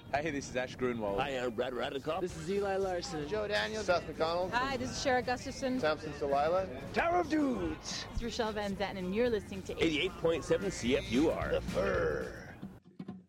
Hey, this is Ash Grunwald. Hi, I'm Brad Radikoff. This is Eli Larson. Joe Daniels. Seth MacDonald. Hi, this is Shara Gustafson. Samson Delilah. Tower of Dudes. This is Rochelle Van Zetten, and you're listening to 88.7 CFUR. The Fur.